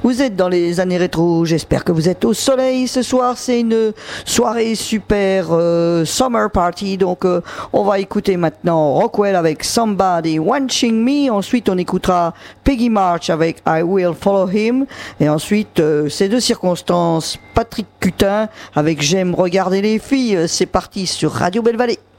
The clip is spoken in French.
Vous êtes dans les années rétro, j'espère que vous êtes au soleil ce soir. C'est une soirée super summer party. Donc on va écouter maintenant Rockwell avec Somebody Watching Me. Ensuite on écoutera Peggy March avec I Will Follow Him. Et ensuite ces deux circonstances, Patrick Cutin avec J'aime regarder les filles. C'est parti sur Radio Belle-Vallée.